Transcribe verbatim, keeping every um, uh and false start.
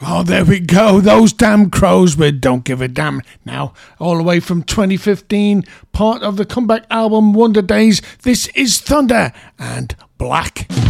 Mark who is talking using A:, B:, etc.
A: Oh, there we go. Those damn Crows with Don't Give a Damn. Now, all the way from twenty fifteen, part of the comeback album Wonder Days, this is Thunder and Black.